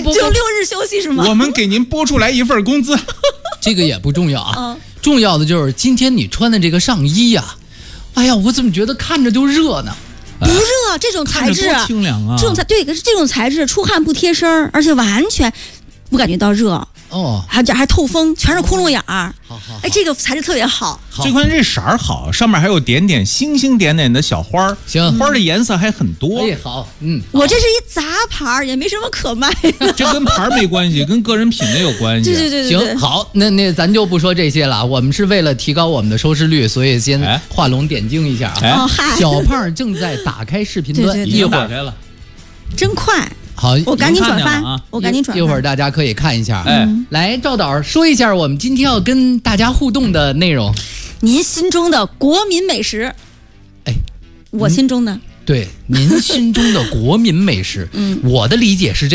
只有6日休息是吗？ 我们给您拨出来一份工资。 这个也不重要啊，重要的就是今天你穿的这个上衣呀，哎呀，我怎么觉得看着就热呢？ 不热，这种材质多清凉啊！ 可是这种材质出汗不贴身，而且完全不感觉到热。 哦， 还透风，全是窟窿眼儿。 好， 哎，这个材质特别好。 最关键这色儿好，上面还有点点星星点点的小花儿。 行， 花儿的颜色还很多。 哎，好， 我这是一杂牌，也没什么可卖的。 这跟牌没关系，跟个人品味有关系。 对。 行，好，那咱就不说这些了。我们是为了提高我们的收视率，所以先画龙点睛一下啊。小胖正在打开视频端， 一会儿打开了， 真快。 好， 我赶紧转发， 一会儿大家可以看一下。来，赵导说一下我们今天要跟大家互动的内容。 您心中的国民美食？ 哎， 我心中的。 对，您心中的国民美食。我的理解是这。